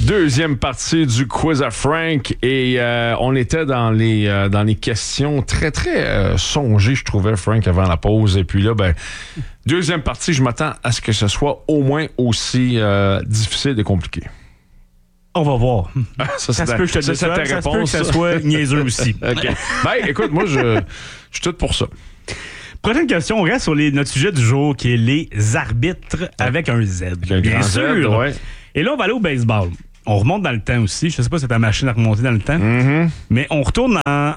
Deuxième partie du quiz à Frank et on était dans les questions très, très songées, je trouvais, Frank, avant la pause. Et puis là, deuxième partie, je m'attends à ce que ce soit au moins aussi difficile et compliqué. On va voir. Ça se peut que je te dise ça. Ça se peut que ça soit niaiseux aussi. Okay. Écoute, moi, je suis tout pour ça. Prochaine question, on reste sur notre sujet du jour, qui est les arbitres avec un Z. Bien sûr. Ouais. Et là, on va aller au baseball. On remonte dans le temps aussi. Je ne sais pas si c'est ta machine à remonter dans le temps. Mm-hmm. Mais on retourne en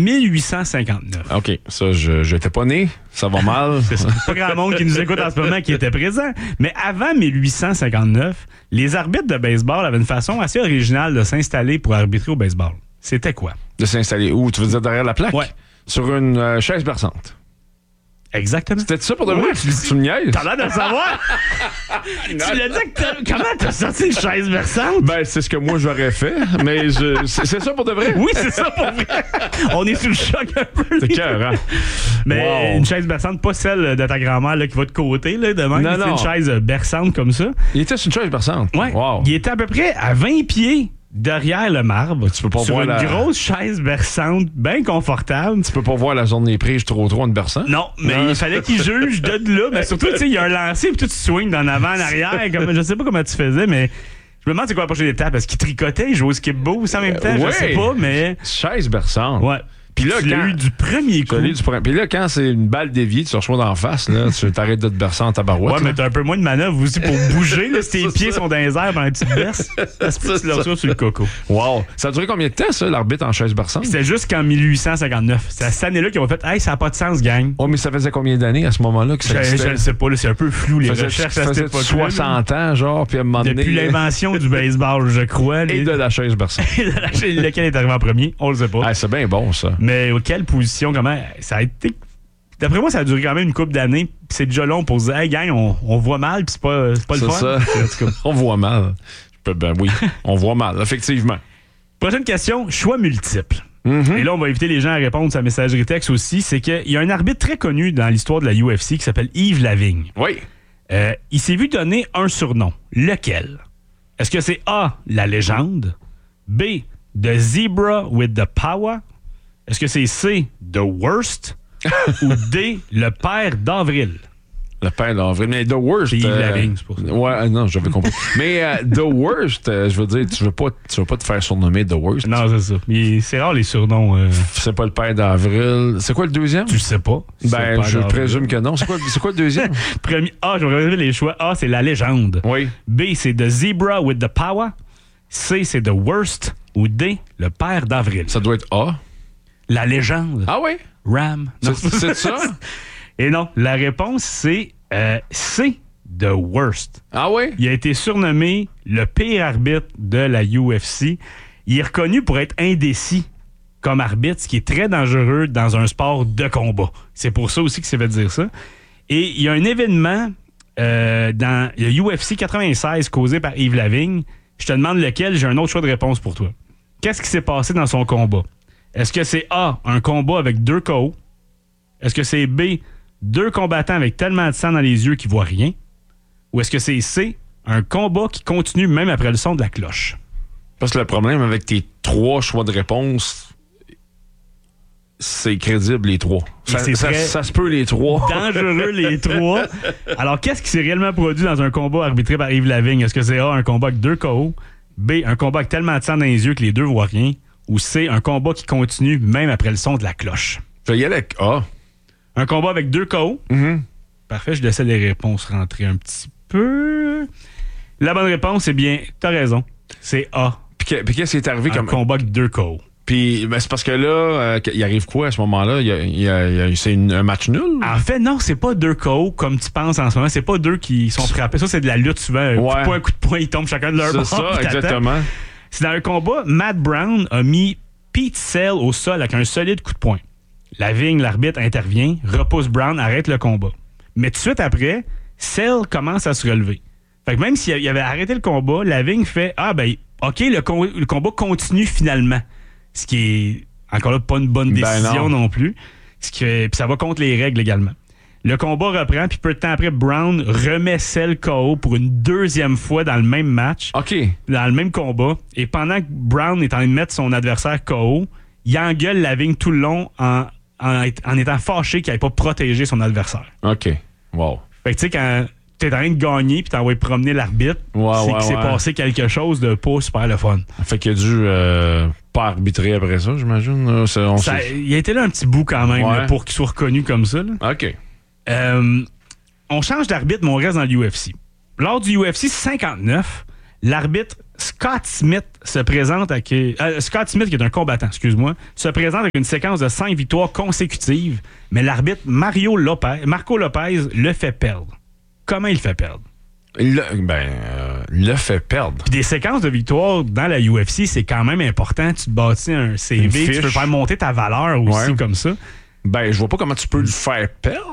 1859. OK. Ça, je n'étais pas né. Ça va mal. C'est ça. Pas grand monde qui nous écoute en ce moment qui était présent. Mais avant 1859, les arbitres de baseball avaient une façon assez originale de s'installer pour arbitrer au baseball. C'était quoi? De s'installer où? Tu veux dire derrière la plaque? Ouais. Sur une chaise berçante. Exactement. C'était ça pour de vrai? Tu me niaises? T'as l'air de savoir? Tu l'as dit comment t'as sorti une chaise versante? C'est ce que moi j'aurais fait, mais c'est ça pour de vrai? Oui, c'est ça pour vrai. On est sous le choc un peu. C'est cœur, hein? Mais une chaise berçante, pas celle de ta grand-mère là, qui va de côté, là, de même. Non, c'est une chaise berçante comme ça. Il était sur une chaise berçante? Ouais. Wow. Il était à peu près à 20 pieds derrière le marbre. Tu peux pas sur voir une grosse chaise berçante, bien confortable. Tu peux pas voir la zone des prises trop en berçant? Non, mais il fallait qu'il juge de là. Mais surtout, tu sais, il y a un lancer puis tu swings d'en avant en arrière. Comme, je sais pas comment tu faisais, mais je me demande c'est quoi la prochaine étape. Est-ce qu'il tricotait? Il jouait au skip-bo aussi en même temps? Je sais pas, mais... Chaise berçante. Ouais. Puis là, tu l'as eu du premier coup. Puis là, quand c'est une balle déviée, tu reçois d'en face, là, tu t'arrêtes de te bercer en tabarouette. Ouais, mais t'as un peu moins de manœuvre aussi pour bouger. Là, si tes pieds sont dans les airs pendant une petite berce, ça se peut que tu le reçois sur le coco. Wow. Ça a duré combien de temps, ça, l'arbitre en chaise berçante? C'était jusqu'en 1859. C'est à cette année-là qu'ils ont fait « Hey, ça n'a pas de sens, gang. » Oh, mais ça faisait combien d'années à ce moment-là que ça Je ne sais pas, là, c'est un peu flou, les recherches à cette époque-là. 60 ans, genre, puis à un moment donné... Depuis l'invention du baseball, je crois. Et de la chaise berçante. Lequel est arrivé en premier, on le sait pas. Ah, c'est bien bon, ça. Mais quelle position, comment ça a été. D'après moi, ça a duré quand même une couple d'années. Puis c'est déjà long pour se dire, hey, gang, on voit mal, puis c'est pas le fun. Ça. On voit mal. Oui, on voit mal, effectivement. Prochaine question, choix multiple. Mm-hmm. Et là, on va inviter les gens à répondre sa messagerie texte aussi. C'est qu'il y a un arbitre très connu dans l'histoire de la UFC qui s'appelle Yves Lavigne. Oui. Il s'est vu donner un surnom. Lequel? Est-ce que c'est A, la légende? B, The Zebra with the Power? Est-ce que c'est C, The Worst? Ou D, le père d'Avril? Le père d'Avril. Mais The Worst... C'est Yves Lavigne, c'est pour ça. Ouais, non, j'avais compris. Mais The Worst, je veux dire, tu veux pas te faire surnommer The Worst. Non, c'est ça. Mais c'est rare, les surnoms. C'est pas le père d'Avril. C'est quoi le deuxième? Tu le sais pas. Je présume que non. C'est quoi le deuxième? Premier A, je vais regarder les choix. A, c'est la légende. Oui. B, c'est The Zebra with the Power. C, c'est The Worst. Ou D, le père d'Avril. Ça doit être A. La légende. Ah oui? Ram. Non. C'est ça? Et non, la réponse, c'est C, The Worst. Ah oui? Il a été surnommé le pire arbitre de la UFC. Il est reconnu pour être indécis comme arbitre, ce qui est très dangereux dans un sport de combat. C'est pour ça aussi qu'il s'est fait dire ça. Et il y a un événement dans le UFC 96 causé par Yves Lavigne. Je te demande lequel, j'ai un autre choix de réponse pour toi. Qu'est-ce qui s'est passé dans son combat? Est-ce que c'est A, un combat avec 2 KO? Est-ce que c'est B, 2 combattants avec tellement de sang dans les yeux qu'ils voient rien? Ou est-ce que c'est C, un combat qui continue même après le son de la cloche? Parce que le problème avec tes 3 choix de réponse, c'est crédible les 3. Ça se peut les 3. Dangereux les 3. Alors, qu'est-ce qui s'est réellement produit dans un combat arbitré par Yves Lavigne? Est-ce que c'est A, un combat avec 2 KO? B, un combat avec tellement de sang dans les yeux que les 2 voient rien? Ou C, un combat qui continue même après le son de la cloche? Je vais y aller avec A. Un combat avec 2 KO? Mm-hmm. Parfait, je laissais les réponses rentrer un petit peu. La bonne réponse, c'est bien, t'as raison, c'est A. Puis qu'est-ce qui est arrivé comme... Un combat avec 2 KO. Puis c'est parce que là, il arrive quoi à ce moment-là? C'est un match nul? En fait, non, c'est pas 2 KO comme tu penses en ce moment. C'est pas 2 qui sont frappés. Ça, c'est de la lutte souvent. Un coup de poing, ils tombent chacun de leur bord. C'est ça, exactement. C'est dans un combat, Matt Brown a mis Pete Sell au sol avec un solide coup de poing. Lavigne, l'arbitre, intervient, repousse Brown, arrête le combat. Mais tout de suite après, Sell commence à se relever. Fait que même s'il avait arrêté le combat, Lavigne fait « Ah, ben, OK, le combat continue finalement. » Ce qui est, encore là, pas une bonne décision non plus. Puis ça va contre les règles également. Le combat reprend, puis peu de temps après, Brown remet Cell KO pour une deuxième fois dans le même match, OK. dans le même combat. Et pendant que Brown est en train de mettre son adversaire KO, il engueule Lavigne tout le long en étant fâché qu'il n'avait pas protégé son adversaire. OK. Wow. Fait que tu sais, quand t'es en train de gagner puis t'envoies promener l'arbitre, c'est qu'il s'est passé quelque chose de pas super le fun. Fait qu'il a dû pas arbitrer après ça, j'imagine. Il a été là un petit bout quand même là, pour qu'il soit reconnu comme ça. Là. OK. On change d'arbitre, mais on reste dans l'UFC. Lors du UFC 59, l'arbitre Scott Smith se présente avec... Scott Smith, qui est un combattant, excuse-moi, se présente avec une séquence de 5 victoires consécutives, mais l'arbitre Marco Lopez le fait perdre. Comment il le fait perdre? Il le fait perdre. Puis des séquences de victoires dans la UFC, c'est quand même important. Tu te bâtis un CV, tu peux faire monter ta valeur aussi comme ça. Ben, je vois pas comment tu peux le faire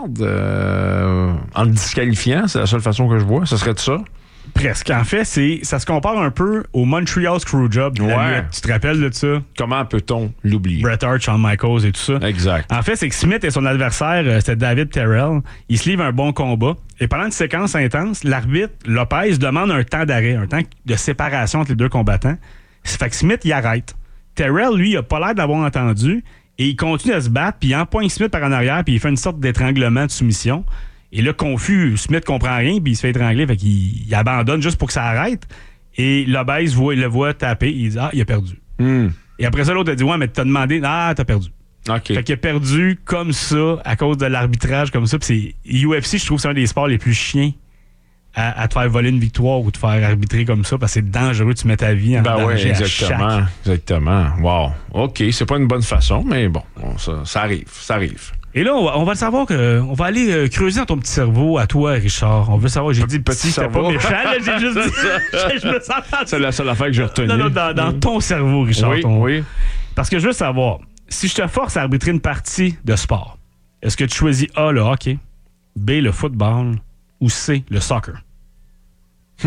perdre en le disqualifiant. C'est la seule façon que je vois. Ce serait de ça? Presque. En fait, ça se compare un peu au Montreal Screwjob. Tu te rappelles de ça? Comment peut-on l'oublier? Bret Hart, Shawn Michaels et tout ça. Exact. En fait, c'est que Smith et son adversaire, c'était David Terrell. Ils se livrent un bon combat. Et pendant une séquence intense, l'arbitre Lopez demande un temps d'arrêt, un temps de séparation entre les deux combattants. Ça fait que Smith, il arrête. Terrell, lui, il a pas l'air d'avoir entendu. Et il continue à se battre, puis il empoigne Smith par en arrière, puis il fait une sorte d'étranglement de soumission. Et là, confus, Smith comprend rien, puis il se fait étrangler, fait qu'il abandonne juste pour que ça arrête. Et Lopez le voit taper, il dit « Ah, il a perdu. Et après ça, l'autre a dit « Ouais, mais t'as demandé, ah, t'as perdu. » Okay. Fait qu'il a perdu comme ça, à cause de l'arbitrage comme ça. Puis c'est UFC, je trouve que c'est un des sports les plus chiens à te faire voler une victoire ou te faire arbitrer comme ça, parce que c'est dangereux, tu mets ta vie en danger exactement. Wow. OK, c'est pas une bonne façon, mais bon, ça arrive. Et là, on va le savoir on va aller creuser dans ton petit cerveau à toi, Richard. On veut savoir, j'ai dit petit, c'était pas méchant, là, j'ai juste dit. Je me sens c'est la seule affaire que j'ai retenue. Non, dans ton cerveau, Richard. Oui. Parce que je veux savoir, si je te force à arbitrer une partie de sport, est-ce que tu choisis A, le hockey, B, le football ou C, le soccer? Tu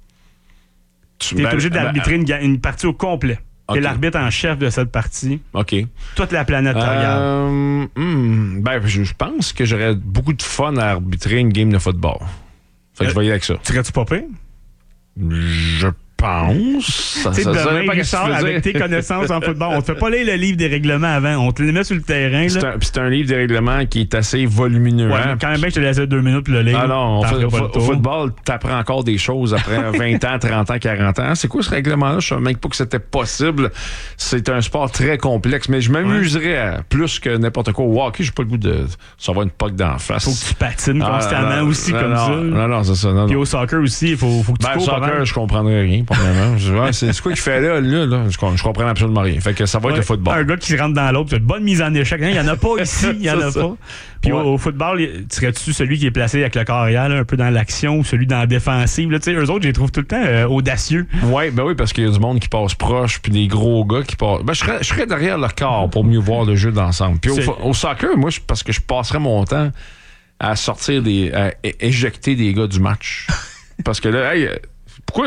es obligé d'arbitrer une partie au complet. Okay. T'es l'arbitre en chef de cette partie. OK. Toute la planète te regarde. Je pense que j'aurais beaucoup de fun à arbitrer une game de football. Fait que je vais y aller avec ça. Serais-tu pas pire? Je pense. Tu sais, demain, Richard, avec tes connaissances en football, on te fait pas lire le livre des règlements avant. On te les met sur le terrain. C'est un livre des règlements qui est assez volumineux. Ouais, quand même, je te laissais 2 minutes pour le lire. Ah non, au football, t'apprends encore des choses après 20 ans, 30 ans, 40 ans. C'est quoi ce règlement-là? Je savais même pas que c'était possible. C'est un sport très complexe, mais je m'amuserais plus que n'importe quoi. Au hockey, j'ai pas le goût de savoir une poque d'en face. Faut que tu patines constamment aussi comme ça. Non, c'est ça. Puis au soccer aussi, il faut que tu cours. Au soccer, je comprendrais rien. C'est quoi qu'il fait là? Je comprends absolument rien. Fait que ça va être le football. Un gars qui rentre dans l'autre, une bonne mise en échec. Il n'y en a pas ici, il n'y en a pas. Puis au football, serais-tu celui qui est placé avec le carrière, un peu dans l'action, ou celui dans la défensive? Là, eux autres, je les trouve tout le temps audacieux. Oui, parce qu'il y a du monde qui passe proche, puis des gros gars qui passent. Je serais derrière le corps pour mieux voir le jeu d'ensemble. Puis au soccer, moi, parce que je passerais mon temps à sortir à éjecter des gars du match. Parce que là, pourquoi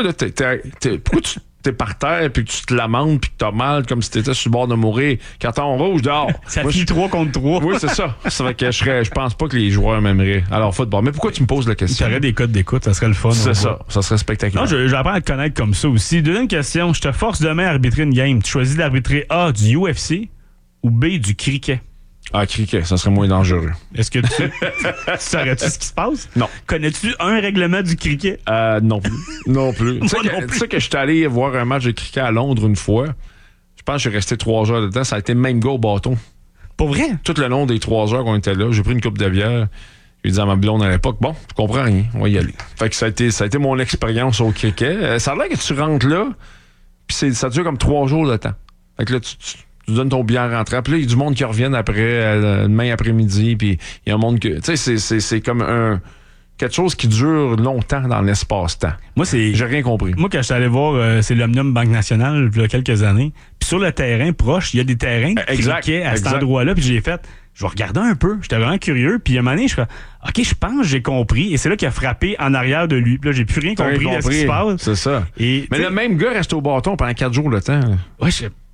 tu t'es par terre puis que tu te lamentes puis que t'as mal comme si t'étais sur le bord de mourir? Carton rouge dehors. Ça finit 3 contre 3. Oui, c'est ça. C'est vrai que je pense pas que les joueurs m'aimeraient. Alors, football. Mais pourquoi tu me poses la question? Tu aurais des codes d'écoute, ça serait le fun. C'est ça. Ça serait spectaculaire. Non, j'apprends à te connaître comme ça aussi. Deuxième question. Je te force demain à arbitrer une game. Tu choisis d'arbitrer A, du UFC ou B, du cricket? Ah, cricket, ça serait moins dangereux. Est-ce que tu saurais-tu ce qui se passe? Non. Connais-tu un règlement du cricket? Non plus. Non plus. Tu sais que je suis allé voir un match de cricket à Londres une fois. Je pense que je suis resté 3 heures dedans. Ça a été le même gars au bâton. Pas vrai? Tout le long des 3 heures qu'on était là, j'ai pris une coupe de bière. J'ai dit à ma blonde à l'époque, bon, je comprends rien, on va y aller. Fait que ça a été mon expérience au cricket. Ça a l'air que tu rentres là, puis ça dure comme 3 jours de temps. Fait que là, tu donnes ton billet en rentrant. Puis là, il y a du monde qui reviennent après, demain après-midi. Puis il y a un monde que... Tu sais, c'est comme quelque chose qui dure longtemps dans l'espace-temps. Moi, j'ai rien compris. Moi, quand je suis allé voir, c'est l'Omnium Banque Nationale, il y a quelques années. Puis sur le terrain proche, il y a des terrains qui criquaient à cet endroit-là. Puis j'ai fait... Je vais regarder un peu. J'étais vraiment curieux. Puis à un moment donné, je fais OK, je pense que j'ai compris. Et c'est là qu'il a frappé en arrière de lui. Puis là, j'ai plus rien compris de ce qui se passe. C'est ça. Mais le même gars reste au bâton pendant 4 jours le temps. Ouais,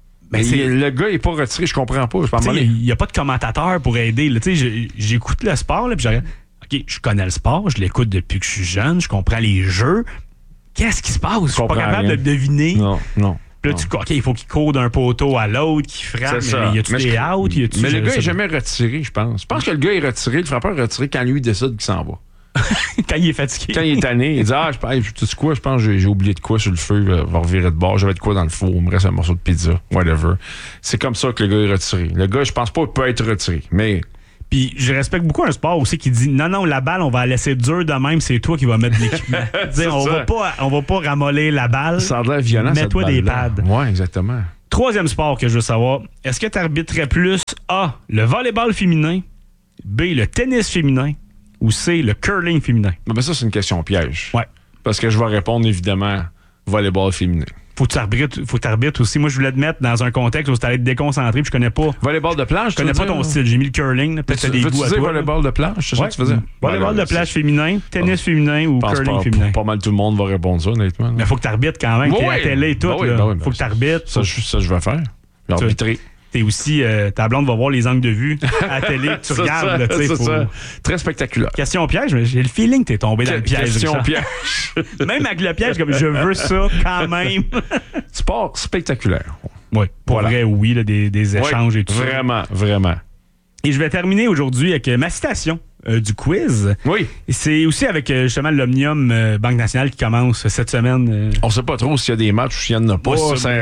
le gars n'est pas retiré, je comprends pas. Il n'y a pas de commentateur pour aider. J'écoute le sport, là, puis je regarde. OK, je connais le sport, je l'écoute depuis que je suis jeune, je comprends les jeux. Qu'est-ce qui se passe? Je suis pas capable de le deviner. Non. Puis là, OK, il faut qu'il court d'un poteau à l'autre, qu'il frappe. Ça. Y a-tu des outs? Mais le gars n'est jamais retiré, je pense. Je pense que le gars est retiré, le frappeur est retiré quand lui il décide qu'il s'en va. Quand il est fatigué. Quand il est tanné, il dit tu sais quoi, je pense que j'ai oublié de quoi sur le feu, va revirer de bord, j'avais de quoi dans le four, il me reste un morceau de pizza, whatever. C'est comme ça que le gars est retiré. Le gars, je pense pas qu'il peut être retiré, mais... Puis je respecte beaucoup un sport aussi qui dit non, la balle, on va la laisser dure de même, c'est toi qui vas mettre l'équipement. on va pas ramollir la balle. Ça a l'air violent. Mets-toi des pads. Oui, exactement. Troisième sport que je veux savoir, est-ce que tu arbitrerais plus A, le volleyball féminin, B, le tennis féminin ou C, le curling féminin? Ben ça, c'est une question piège. Ouais. Parce que je vais répondre évidemment volleyball féminin. Faut que t'arbitres aussi. Moi, je voulais te mettre dans un contexte où tu allais te déconcentrer puis je connais pas. Volleyball de plage, je connais pas ton style. J'ai mis le curling. Là, peut-être des goûts à toi. Volleyball de plage, c'est ça que tu faisais? Volleyball de plage féminin, tennis féminin ou curling féminin. Pas mal tout le monde va répondre ça, honnêtement. Mais faut que t'arbitres quand même. T'es à la télé et tout. Faut que t'arbitres. Ça, je vais faire. Je vais arbitrer. T'es aussi, ta blonde va voir les angles de vue à la télé, tu regardes. Ça. Très spectaculaire. Question piège, mais j'ai le feeling que t'es tombé dans le piège. Question piège. Même avec le piège, comme je veux ça quand même. Sport spectaculaire. Oui, pour vrai, oui, là, des échanges et tout ça. Vraiment. Et je vais terminer aujourd'hui avec ma citation du quiz. Oui. Et c'est aussi avec justement l'Omnium Banque Nationale qui commence cette semaine. On sait pas trop s'il y a des matchs ou s'il n'y en a pas.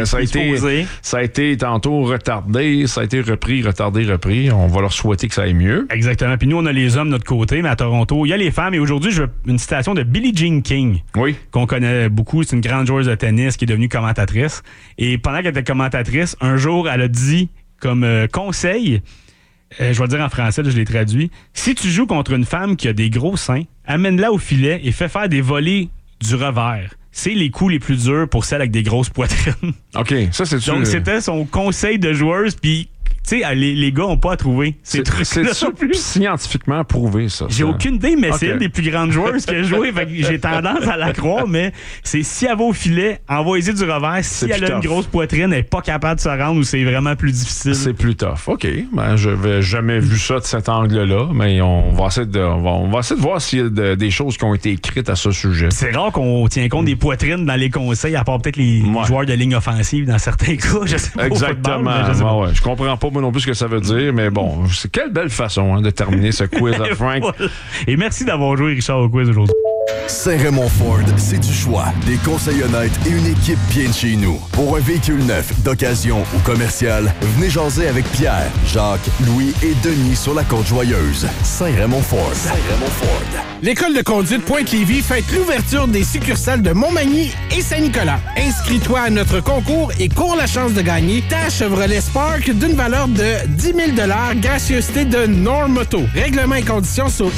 Ça a été tantôt retardé, ça a été repris. On va leur souhaiter que ça aille mieux. Exactement. Puis nous, on a les hommes de notre côté, mais à Toronto, il y a les femmes. Et aujourd'hui, je veux une citation de Billie Jean King. Oui. Qu'on connaît beaucoup. C'est une grande joueuse de tennis qui est devenue commentatrice. Et pendant qu'elle était commentatrice, un jour, elle a dit comme conseil... je vais le dire en français, là, je l'ai traduit. Si tu joues contre une femme qui a des gros seins, amène-la au filet et fais faire des volées du revers. C'est les coups les plus durs pour celles avec des grosses poitrines. OK, ça c'est sûr. Donc, c'était son conseil de joueuse, puis... Tu sais, les gars n'ont pas à trouver ces trucs-là. C'est scientifiquement prouvé, ça. J'ai aucune idée, mais c'est une des plus grandes joueuses qui a joué. Fait que j'ai tendance à la croire, mais c'est si elle va au filet, envoyez du revers. Si elle a une grosse poitrine, elle n'est pas capable de se rendre ou c'est vraiment plus difficile. C'est plus tough. OK. Ben, je n'avais jamais vu ça de cet angle-là, mais on va essayer de voir s'il y a des choses qui ont été écrites à ce sujet. C'est rare qu'on tient compte des poitrines dans les conseils, à part peut-être les joueurs de ligne offensive dans certains cas. Je sais pas. Exactement. Football, je comprends pas non plus ce que ça veut dire, mais bon, c'est quelle belle façon de terminer ce quiz à Frank. Et merci d'avoir joué, Richard, au quiz aujourd'hui. Saint-Raymond Ford, c'est du choix, des conseils honnêtes et une équipe bien de chez nous. Pour un véhicule neuf, d'occasion ou commercial, venez jaser avec Pierre, Jacques, Louis et Denis sur la Côte-Joyeuse. Saint-Raymond Ford. Saint-Raymond Ford. L'École de conduite Pointe-Lévis fête l'ouverture des succursales de Montmagny et Saint-Nicolas. Inscris-toi à notre concours et cours la chance de gagner ta Chevrolet Spark d'une valeur de 10 000 $, gracieuseté de Normoto. Règlements et conditions sur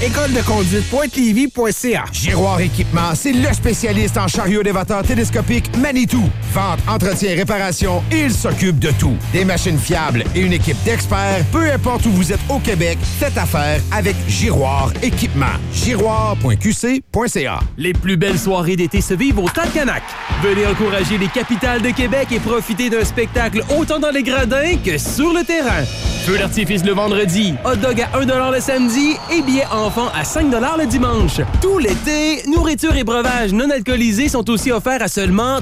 écoledeconduite.lévis.ca. Giroir Équipement, c'est le spécialiste en chariot élévateur télescopique Manitou. Vente, entretien, réparation, il s'occupe de tout. Des machines fiables et une équipe d'experts, peu importe où vous êtes au Québec, faites affaire avec Giroir Équipement. Giroir.qc.ca. Les plus belles soirées d'été se vivent au Talcanac. Venez encourager les capitales de Québec et profiter d'un spectacle autant dans les gradins que sur le terrain. Feu d'artifice le vendredi, hot dog à 1$ le samedi et billets enfants à 5$ le dimanche. Tout l'été, nourriture et breuvages non alcoolisés sont aussi offerts à seulement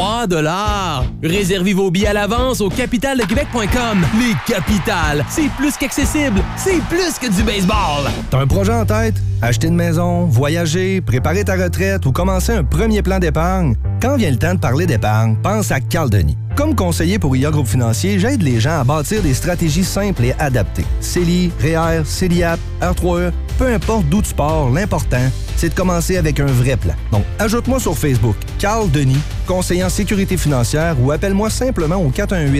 3$. Réservez vos billets à l'avance au capitaledequebec.com. Les capitales, c'est plus qu'accessible, c'est plus que du baseball. T'as un projet en tête? Acheter une maison, voyager, préparer ta retraite ou commencer un premier plan d'épargne? Quand vient le temps de parler d'épargne, pense à Carl Denis. Comme conseiller pour IA Groupe Financier, j'aide les gens à bâtir des stratégies simples et adaptées. CELI, REER, CELIAP, R3E, peu importe d'où tu pars, l'important, c'est de commencer avec un vrai plan. Donc, ajoute-moi sur Facebook, Carl Denis, conseiller en sécurité financière, ou appelle-moi simplement au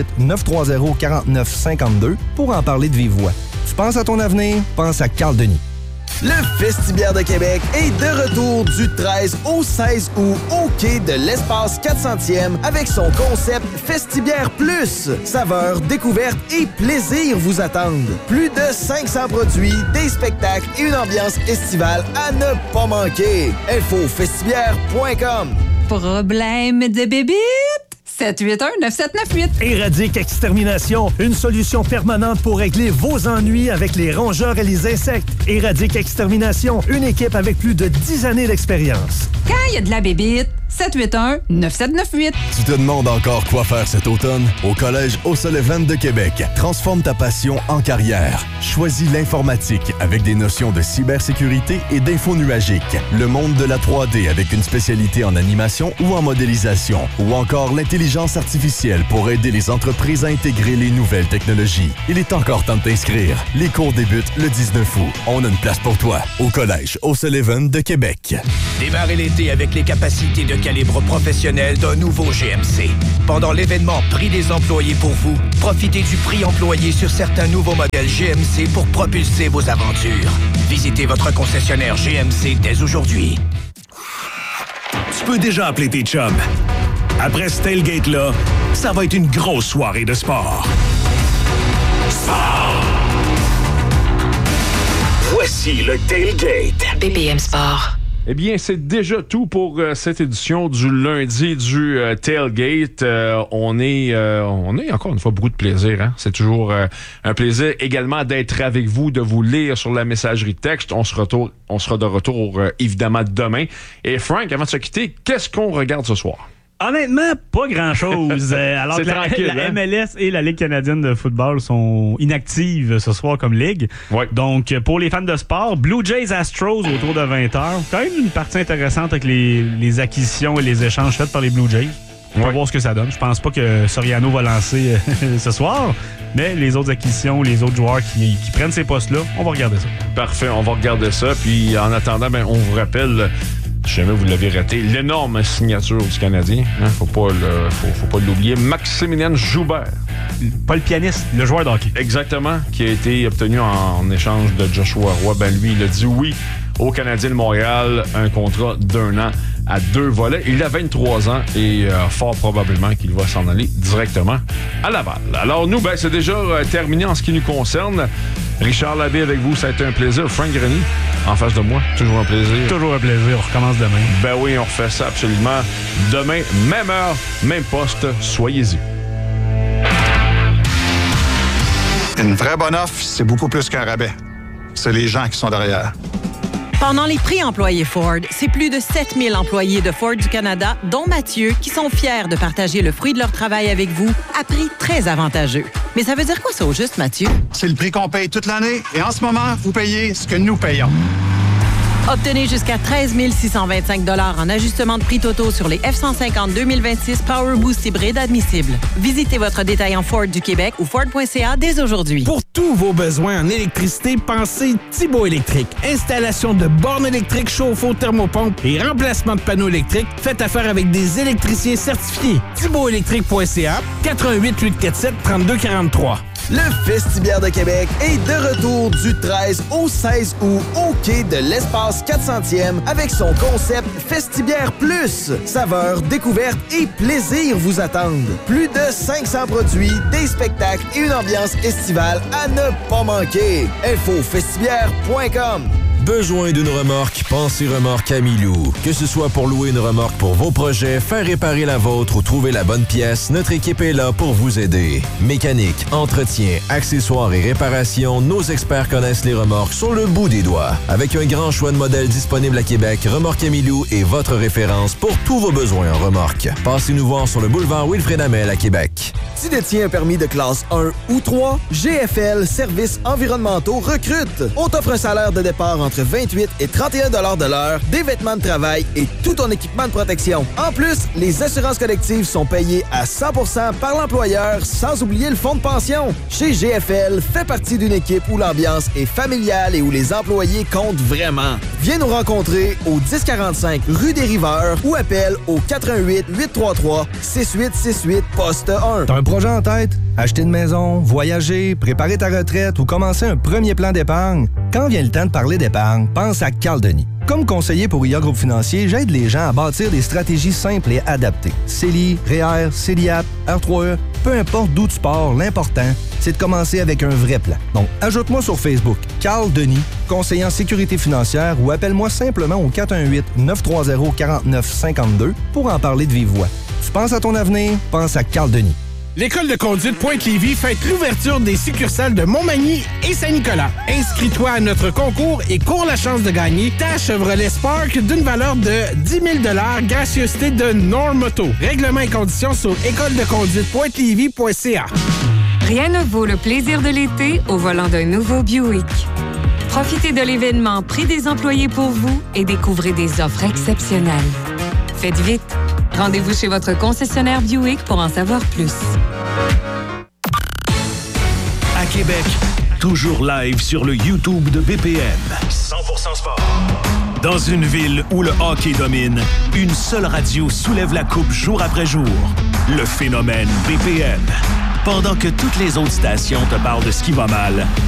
418-930-4952 pour en parler de vive voix. Tu penses à ton avenir? Pense à Carl Denis. Le Festibiaire de Québec est de retour du 13 au 16 août au quai de l'Espace 400e avec son concept Festibiaire Plus. Saveurs, découvertes et plaisir vous attendent. Plus de 500 produits, des spectacles et une ambiance estivale à ne pas manquer. Info festibiaire.com. Problème de bébite? 781-9798. Éradique Extermination, une solution permanente pour régler vos ennuis avec les rongeurs et les insectes. Éradique Extermination, une équipe avec plus de 10 années d'expérience. Quand il y a de la bébite, 781-9798. Tu te demandes encore quoi faire cet automne? Au Collège O'Sullivan de Québec, transforme ta passion en carrière. Choisis l'informatique avec des notions de cybersécurité et d'info nuagique. Le monde de la 3D avec une spécialité en animation ou en modélisation. Ou encore l'intelligence artificielle pour aider les entreprises à intégrer les nouvelles technologies. Il est encore temps de t'inscrire. Les cours débutent le 19 août. On a une place pour toi au Collège O'Sullivan de Québec. Démarrez l'été avec les capacités de calibre professionnel d'un nouveau GMC. Pendant l'événement Prix des employés pour vous, profitez du prix employé sur certains nouveaux modèles GMC pour propulser vos aventures. Visitez votre concessionnaire GMC dès aujourd'hui. Tu peux déjà appeler tes chums. Après ce tailgate-là, ça va être une grosse soirée de sport. Sport! Voici le tailgate. BPM Sport. Eh bien, c'est déjà tout pour cette édition du lundi du Tailgate. On est encore une fois beaucoup de plaisir. Hein? C'est toujours un plaisir également d'être avec vous, de vous lire sur la messagerie texte. On sera de retour évidemment demain. Et Frank, avant de se quitter, qu'est-ce qu'on regarde ce soir? Honnêtement, pas grand-chose. Alors que la MLS et la Ligue canadienne de football sont inactives ce soir comme ligue. Ouais. Donc, pour les fans de sport, Blue Jays Astros autour de 20h. Quand même une partie intéressante avec les acquisitions et les échanges faits par les Blue Jays. On va voir ce que ça donne. Je pense pas que Soriano va lancer ce soir, mais les autres acquisitions, les autres joueurs qui prennent ces postes-là, on va regarder ça. Parfait, on va regarder ça. Puis en attendant, on vous rappelle... Si jamais vous l'avez raté, l'énorme signature du Canadien. Hein, faut pas l'oublier. Maximilien Joubert. Pas le pianiste, le joueur de hockey. Exactement, qui a été obtenu en échange de Joshua Roy. Lui, il a dit oui au Canadien de Montréal, un contrat d'1 an à 2 volets. Il a 23 ans et fort probablement qu'il va s'en aller directement à Laval. Alors nous, c'est déjà terminé en ce qui nous concerne. Richard Labbé avec vous, ça a été un plaisir. Frank Grenier, en face de moi, toujours un plaisir. Toujours un plaisir, on recommence demain. Ben oui, on refait ça absolument. Demain, même heure, même poste, soyez-y. Une vraie bonne offre, c'est beaucoup plus qu'un rabais. C'est les gens qui sont derrière. Pendant les prix employés Ford, c'est plus de 7000 employés de Ford du Canada, dont Mathieu, qui sont fiers de partager le fruit de leur travail avec vous à prix très avantageux. Mais ça veut dire quoi ça au juste, Mathieu? C'est le prix qu'on paye toute l'année et en ce moment, vous payez ce que nous payons. Obtenez jusqu'à 13 625 $ en ajustement de prix totaux sur les F-150 2026 Power Boost hybride admissibles. Visitez votre détaillant Ford du Québec ou Ford.ca dès aujourd'hui. Pour tous vos besoins en électricité, pensez Thibault Électrique. Installation de bornes électriques, chauffe-eau, thermopompe et remplacement de panneaux électriques. Faites affaire avec des électriciens certifiés. ThibaultElectrique.ca 88 847 32 43. Le Festibiaire de Québec est de retour du 13 au 16 août au quai de l'Espace 400e avec son concept Festibiaire Plus. Saveurs, découvertes et plaisir vous attendent. Plus de 500 produits, des spectacles et une ambiance estivale à ne pas manquer. Info festibiaire.com. Besoin d'une remorque? Pensez Remorque Camilou. Que ce soit pour louer une remorque pour vos projets, faire réparer la vôtre ou trouver la bonne pièce, notre équipe est là pour vous aider. Mécanique, entretien, accessoires et réparations, nos experts connaissent les remorques sur le bout des doigts. Avec un grand choix de modèles disponibles à Québec, Remorque Camilou est votre référence pour tous vos besoins en remorque. Passez-nous voir sur le boulevard Wilfrid Hamel à Québec. Tu détiens un permis de classe 1 ou 3? GFL Services environnementaux recrute. On t'offre un salaire de départ entre 28 et 31 $ de l'heure, des vêtements de travail et tout ton équipement de protection. En plus, les assurances collectives sont payées à 100% par l'employeur, sans oublier le fonds de pension. Chez GFL, fais partie d'une équipe où l'ambiance est familiale et où les employés comptent vraiment. Viens nous rencontrer au 1045 rue des Riveurs ou appelle au 88 833 6868 poste 1. T'as un projet en tête? Acheter une maison, voyager, préparer ta retraite ou commencer un premier plan d'épargne? Quand vient le temps de parler d'épargne, pense à Carl Denis. Comme conseiller pour IA Groupe Financier, j'aide les gens à bâtir des stratégies simples et adaptées. CELI, REER, CELIAP, R3E, peu importe d'où tu pars, l'important, c'est de commencer avec un vrai plan. Donc, ajoute-moi sur Facebook, Carl Denis, conseiller en sécurité financière, ou appelle-moi simplement au 418-930-4952 pour en parler de vive voix. Tu penses à ton avenir? Pense à Carl Denis. L'École de conduite Pointe-Lévis fête l'ouverture des succursales de Montmagny et Saint-Nicolas. Inscris-toi à notre concours et cours la chance de gagner ta Chevrolet Spark d'une valeur de 10 000 $, gracieuseté de Normoto. Règlements et conditions sur écoledeconduitepointe-lévis.ca. Rien ne vaut le plaisir de l'été au volant d'un nouveau Buick. Profitez de l'événement Prix des employés pour vous et découvrez des offres exceptionnelles. Faites vite. Rendez-vous chez votre concessionnaire Buick pour en savoir plus. À Québec, toujours live sur le YouTube de BPM. 100% sport. Dans une ville où le hockey domine, une seule radio soulève la coupe jour après jour. Le phénomène BPM. Pendant que toutes les autres stations te parlent de ce qui va mal,